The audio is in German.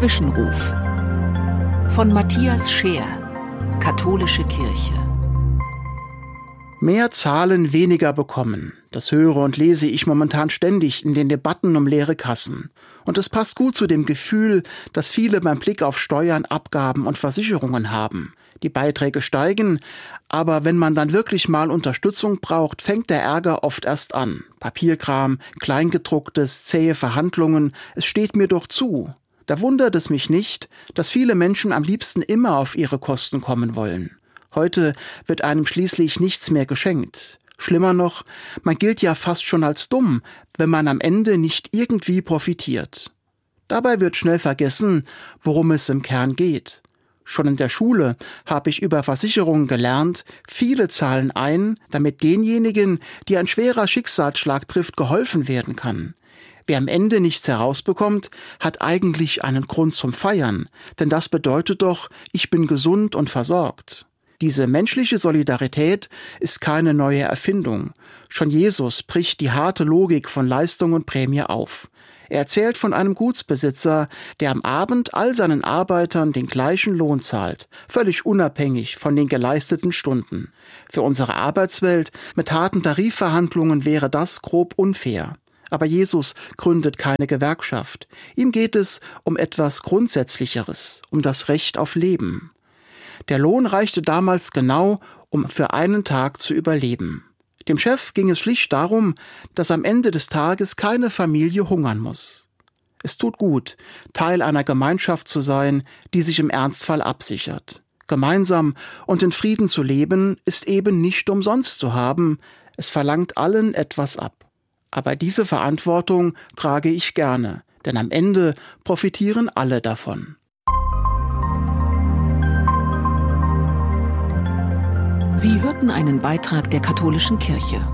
Zwischenruf von Matthias Scheer, Katholische Kirche. Mehr zahlen, weniger bekommen. Das höre und lese ich momentan ständig in den Debatten um leere Kassen. Und es passt gut zu dem Gefühl, das viele beim Blick auf Steuern, Abgaben und Versicherungen haben. Die Beiträge steigen, aber wenn man dann wirklich mal Unterstützung braucht, fängt der Ärger oft erst an. Papierkram, Kleingedrucktes, zähe Verhandlungen, es steht mir doch zu. Da wundert es mich nicht, dass viele Menschen am liebsten immer auf ihre Kosten kommen wollen. Heute wird einem schließlich nichts mehr geschenkt. Schlimmer noch, man gilt ja fast schon als dumm, wenn man am Ende nicht irgendwie profitiert. Dabei wird schnell vergessen, worum es im Kern geht. Schon in der Schule habe ich über Versicherungen gelernt, viele zahlen ein, damit denjenigen, die ein schwerer Schicksalsschlag trifft, geholfen werden kann. Wer am Ende nichts herausbekommt, hat eigentlich einen Grund zum Feiern, denn das bedeutet doch, ich bin gesund und versorgt. Diese menschliche Solidarität ist keine neue Erfindung. Schon Jesus bricht die harte Logik von Leistung und Prämie auf. Er erzählt von einem Gutsbesitzer, der am Abend all seinen Arbeitern den gleichen Lohn zahlt, völlig unabhängig von den geleisteten Stunden. Für unsere Arbeitswelt mit harten Tarifverhandlungen wäre das grob unfair. Aber Jesus gründet keine Gewerkschaft. Ihm geht es um etwas Grundsätzlicheres, um das Recht auf Leben. Der Lohn reichte damals genau, um für einen Tag zu überleben. Dem Chef ging es schlicht darum, dass am Ende des Tages keine Familie hungern muss. Es tut gut, Teil einer Gemeinschaft zu sein, die sich im Ernstfall absichert. Gemeinsam und in Frieden zu leben, ist eben nicht umsonst zu haben. Es verlangt allen etwas ab. Aber diese Verantwortung trage ich gerne, denn am Ende profitieren alle davon. Sie hörten einen Beitrag der Katholischen Kirche.